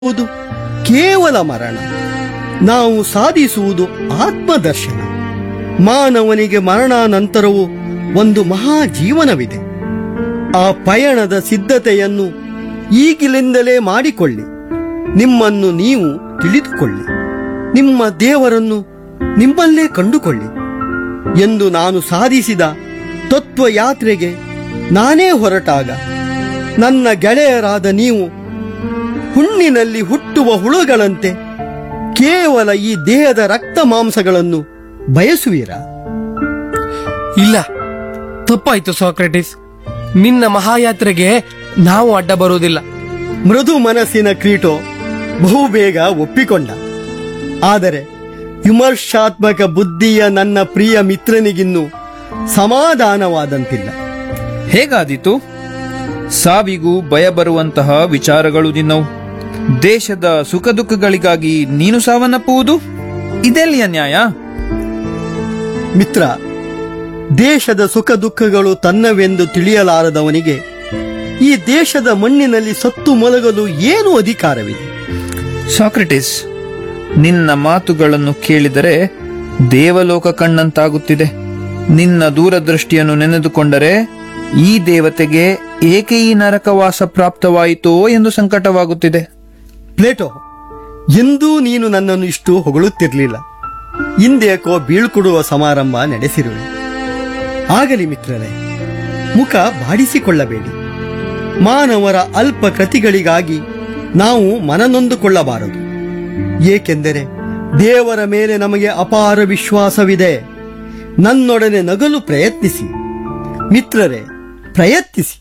ವುದು ಕೇವಲ ಮರಣ. ನಾವು ಸಾಧಿಸುವುದು ಆತ್ಮದರ್ಶನ. ಮಾನವನಿಗೆ ಮರಣಾನಂತರವೂ ಒಂದು ಮಹಾ ಜೀವನವಿದೆ. ಆ ಪಯಣದ ಸಿದ್ಧತೆಯನ್ನು ಈಗಿನಿಂದಲೇ ಮಾಡಿಕೊಳ್ಳಿ. ನಿಮ್ಮನ್ನು ನೀವು ತಿಳಿದುಕೊಳ್ಳಿ, ನಿಮ್ಮ ದೇವರನ್ನು ನಿಮ್ಮಲ್ಲೇ ಕಂಡುಕೊಳ್ಳಿ ಎಂದು ನಾನು ಸಾಧಿಸಿದ ತತ್ವಯಾತ್ರೆಗೆ ನಾನೇ ಹೊರಟಾಗ ನನ್ನ ಗೆಳೆಯರಾದ ನೀವು ಹುಣ್ಣಿನಲ್ಲಿ ಹುಟ್ಟುವ ಹುಳುಗಳಂತೆ ಕೇವಲ ಈ ದೇಹದ ರಕ್ತ ಮಾಂಸಗಳನ್ನು ಬಯಸುವಿರಾ? ಇಲ್ಲ, ತಪ್ಪಾಯ್ತು ಸಾಕ್ರೆಟಿಸ್. ನಿನ್ನ ಮಹಾಯಾತ್ರೆಗೆ ನಾವು ಅಡ್ಡ ಬರುವುದಿಲ್ಲ. ಮೃದು ಮನಸ್ಸಿನ ಕ್ರೀಟೋ ಬಹುಬೇಗ ಒಪ್ಪಿಕೊಂಡ. ಆದರೆ ವಿಮರ್ಶಾತ್ಮಕ ಬುದ್ಧಿಯ ನನ್ನ ಪ್ರಿಯ ಮಿತ್ರನಿಗಿನ್ನೂ ಸಮಾಧಾನವಾದಂತಿಲ್ಲ. ಹೇಗಾದೀತು? ಸಾವಿಗೂ ಭಯ ಬರುವಂತಹ ವಿಚಾರಗಳು ನಿನ್ನವು. ದೇಶದ ಸುಖ ದುಃಖಗಳಿಗಾಗಿ ನೀನು ಸಾವನ್ನಪ್ಪುವುದು ಇದೆಲ್ಲಿಯ ನ್ಯಾಯ? ಮಿತ್ರ, ದೇಶದ ಸುಖ ದುಃಖಗಳು ತನ್ನವೆಂದು ತಿಳಿಯಲಾರದವನಿಗೆ ಈ ದೇಶದ ಮಣ್ಣಿನಲ್ಲಿ ಸತ್ತು ಮಲಗಲು ಏನು ಅಧಿಕಾರವಿದೆ? ಸಾಕ್ರೆಟಿಸ್, ನಿನ್ನ ಮಾತುಗಳನ್ನು ಕೇಳಿದರೆ ದೇವಲೋಕ ಕಣ್ಣಂತಾಗುತ್ತಿದೆ. ನಿನ್ನ ದೂರದೃಷ್ಟಿಯನ್ನು ನೆನೆದುಕೊಂಡರೆ ಈ ದೇವತೆಗೆ ಏಕೆ ಈ ನರಕವಾಸ ಪ್ರಾಪ್ತವಾಯಿತೋ ಎಂದು ಸಂಕಟವಾಗುತ್ತಿದೆ. ಪ್ಲೇಟೋ, ಎಂದೂ ನೀನು ನನ್ನನ್ನು ಇಷ್ಟು ಹೊಗಳುತ್ತಿರಲಿಲ್ಲ. ಇಂದೇಕೋ ಬೀಳ್ಕೊಡುವ ಸಮಾರಂಭ ನಡೆಸಿರುವೆ. ಆಗಲಿ ಮಿತ್ರರೇ, ಮುಖ ಬಾಡಿಸಿಕೊಳ್ಳಬೇಡಿ. ಮಾನವರ ಅಲ್ಪ ಕೃತಿಗಳಿಗಾಗಿ ನಾವು ಮನನೊಂದುಕೊಳ್ಳಬಾರದು. ಏಕೆಂದರೆ ದೇವರ ಮೇಲೆ ನಮಗೆ ಅಪಾರ ವಿಶ್ವಾಸವಿದೆ. ನನ್ನೊಡನೆ ನಗಲು ಪ್ರಯತ್ನಿಸಿ ಮಿತ್ರರೇ, ಪ್ರಯತ್ನಿಸಿ.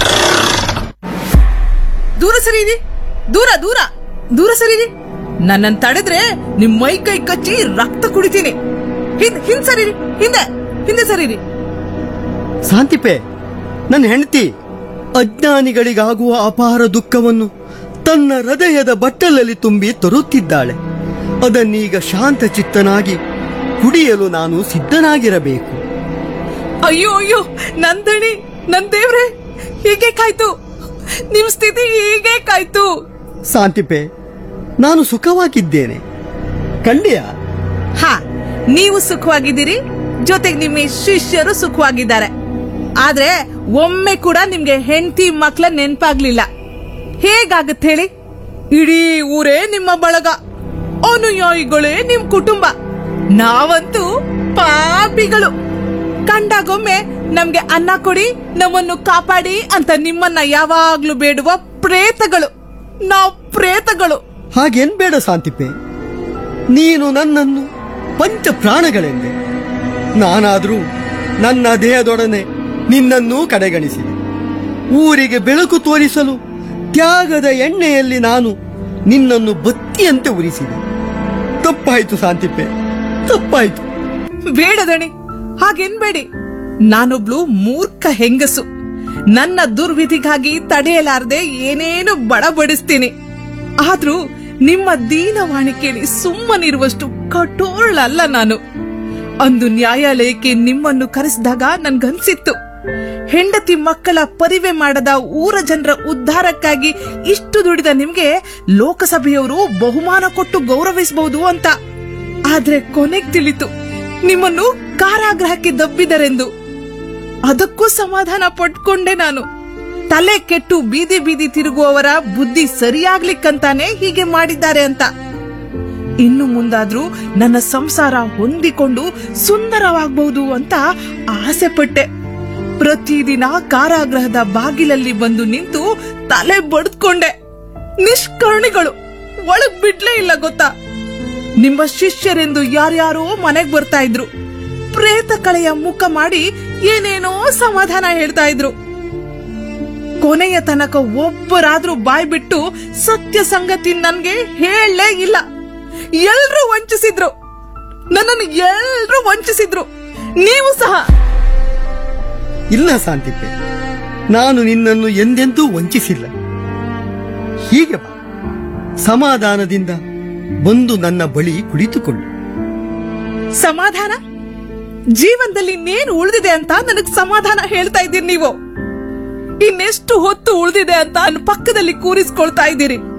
ದೂರ ಸರೀರಿ, ದೂರ ದೂರ ದೂರ ಸರೀರಿ. ನನ್ನನ್ನು ತಡೆದ್ರೆ ನಿಮ್ ಮೈ ಕೈ ಕಚ್ಚಿ ರಕ್ತ ಕುಡಿತೀನಿ. ಹಿಂದ್ ಸರೀರಿ, ಹಿಂದೆ ಹಿಂದೆ ಸರೀರಿ. ಶಾಂತಿಪೆ, ನನ್ನ ಹೆಂಡತಿ ಅಜ್ಞಾನಿಗಳಿಗಾಗುವ ಅಪಾರ ದುಃಖವನ್ನು ತನ್ನ ಹೃದಯದ ಬಟ್ಟಲಲ್ಲಿ ತುಂಬಿ ತರುತ್ತಿದ್ದಾಳೆ. ಅದನ್ನೀಗ ಶಾಂತ ಚಿತ್ತನಾಗಿ ಕುಡಿಯಲು ನಾನು ಸಿದ್ಧನಾಗಿರಬೇಕು. ಅಯ್ಯೋ ಅಯ್ಯೋ, ನಂದಣಿ, ನನ್ ದೇವ್ರೆ, ಹೀಗೆ ಕಾಯ್ತು. ನಿಮ್ ಸ್ಥಿತಿ ಹೀಗೆ ಕಾಯ್ತು. ಶಾಂತಿಪೆ, ನಾನು ಸುಖವಾಗಿದ್ದೇನೆ ಕಂಡಿಯ? ಹಾ, ನೀವು ಸುಖವಾಗಿದ್ದೀರಿ, ಜೊತೆಗೆ ನಿಮ್ಮ ಶಿಷ್ಯರು ಸುಖವಾಗಿದ್ದಾರೆ. ಆದ್ರೆ ಒಮ್ಮೆ ಕೂಡ ನಿಮ್ಗೆ ಹೆಂಡತಿ ಮಕ್ಳ ನೆನ್ಪಾಗ್ಲಿಲ್ಲ. ಹೇಗಾಗತ್ತೆ ಹೇಳಿ? ಇಡೀ ಊರೇ ನಿಮ್ಮ ಬಳಗ, ಅನುಯಾಯಿಗಳೇ ನಿಮ್ ಕುಟುಂಬ. ನಾವಂತೂ ಪಾಪಿಗಳು. ಕಂಡಾಗೊಮ್ಮೆ ನಮ್ಗೆ ಅನ್ನ ಕೊಡಿ, ನಮ್ಮನ್ನು ಕಾಪಾಡಿ ಅಂತ ನಿಮ್ಮನ್ನ ಯಾವಾಗ್ಲೂ ಬೇಡುವ ಪ್ರೇತಗಳು. ನಾವು ಪ್ರೇತಗಳು. ಹಾಗೇನ್ ಬೇಡ ಶಾಂತಿಪೆ. ನೀನು ನನ್ನನ್ನು ಪಂಚ ಪ್ರಾಣಗಳೆಂದೆ. ನಾನಾದ್ರೂ ನನ್ನ ದೇಹದೊಡನೆ ನಿನ್ನನ್ನೂ ಕಡೆಗಣಿಸಿದೆ. ಊರಿಗೆ ಬೆಳಕು ತೋರಿಸಲು ತ್ಯಾಗದ ಎಣ್ಣೆಯಲ್ಲಿ ನಾನು ನಿನ್ನನ್ನು ಬತ್ತಿಯಂತೆ ಉರಿಸಿದೆ. ತಪ್ಪಾಯ್ತು ಶಾಂತಿಪೆ, ತಪ್ಪಾಯ್ತು. ಬೇಡದಣಿ, ಹಾಗೆನ್ಬೇಡಿ. ನಾನೊಬ್ಳು ಮೂರ್ಖ ಹೆಂಗಸು. ನನ್ನ ದುರ್ವಿಧಿಗಾಗಿ ತಡೆಯಲಾರದೆ ಏನೇನು ಬಡಬಡಿಸ್ತೀನಿ. ಆದ್ರೂ ನಿಮ್ಮ ದೀನವಾಣಿ ಕೇಳಿ ಸುಮ್ಮನಿರುವಷ್ಟು ಕಠೋರಳಲ್ಲ ನಾನು. ಅಂದು ನ್ಯಾಯಾಲಯಕ್ಕೆ ನಿಮ್ಮನ್ನು ಕರೆಸಿದಾಗ ನನ್ಗನ್ಸಿತ್ತು, ಹೆಂಡತಿ ಮಕ್ಕಳ ಪರಿವೆ ಮಾಡದ ಊರ ಜನರ ಉದ್ಧಾರಕ್ಕಾಗಿ ಇಷ್ಟು ದುಡಿದ ನಿಮ್ಗೆ ಲೋಕಸಭೆಯವರು ಬಹುಮಾನ ಕೊಟ್ಟು ಗೌರವಿಸಬಹುದು ಅಂತ. ಆದ್ರೆ ಕೊನೆಗೆ ತಿಳಿತು, ನಿಮ್ಮನ್ನು ಕಾರಾಗೃಹಕ್ಕೆ ದಬ್ಬಿದರೆಂದು. ಅದಕ್ಕೂ ಸಮಾಧಾನ ಪಟ್ಕೊಂಡೆ ನಾನು. ತಲೆ ಕೆಟ್ಟು ಬೀದಿ ಬೀದಿ ತಿರುಗುವವರ ಬುದ್ಧಿ ಸರಿಯಾಗ್ಲಿಕ್ಕಂತಾನೆ ಹೀಗೆ ಮಾಡಿದ್ದಾರೆ ಅಂತ. ಇನ್ನು ಮುಂದಾದ್ರೂ ನನ್ನ ಸಂಸಾರ ಹೊಂದಿಕೊಂಡು ಸುಂದರವಾಗಬಹುದು ಅಂತ ಆಸೆ ಪಟ್ಟೆ. ಪ್ರತಿದಿನ ಕಾರಾಗೃಹದ ಬಾಗಿಲಲ್ಲಿ ಬಂದು ನಿಂತು ತಲೆ ಬಡ್ಕೊಂಡೆ. ನಿಷ್ಕರ್ಣಿಗಳು ಒಳಗ್ ಬಿಡ್ಲೇ ಇಲ್ಲ ಗೊತ್ತಾ? ನಿಮ್ಮ ಶಿಷ್ಯರೆಂದು ಯಾರ್ಯಾರೋ ಮನೆಗ್ ಬರ್ತಾ ಇದ್ರು. ಪ್ರೇತ ಕಳೆಯ ಮುಖ ಮಾಡಿ ಏನೇನೋ ಸಮಾಧಾನ ಹೇಳ್ತಾ ಇದ್ರು. ಕೊನೆಯ ತನಕ ಒಬ್ಬರಾದ್ರೂ ಬಾಯ್ ಬಿಟ್ಟು ಸತ್ಯ ಸಂಗತಿ ನನ್ಗೆ ಹೇಳಲೇ ಇಲ್ಲ. ಎಲ್ರೂ ವಂಚಿಸಿದ್ರು, ನನ್ನನ್ನು ಎಲ್ರೂ ವಂಚಿಸಿದ್ರು, ನೀವು ಸಹ. ಇಲ್ಲ ಶಾಂತಿಪೆ, ನಾನು ನಿನ್ನನ್ನು ಎಂದೆಂದೂ ವಂಚಿಸಿಲ್ಲ. ಹೀಗೆ ಬಾ, ಸಮಾಧಾನದಿಂದ ಬಂದು ನನ್ನ ಬಳಿ ಕುಳಿತುಕೊಳ್ಳು. ಸಮಾಧಾನ? ಜೀವನದಲ್ಲಿ ಇನ್ನೇನು ಉಳಿದಿದೆ ಅಂತ ನನಗ್ ಸಮಾಧಾನ ಹೇಳ್ತಾ ಇದ್ದೀರಿ ನೀವು. ಇನ್ನೆಷ್ಟು ಹೊತ್ತು ಉಳಿದಿದೆ ಅಂತ ನನ್ನ ಪಕ್ಕದಲ್ಲಿ ಕೂರಿಸ್ಕೊಳ್ತಾ ಇದ್ದೀರಿ.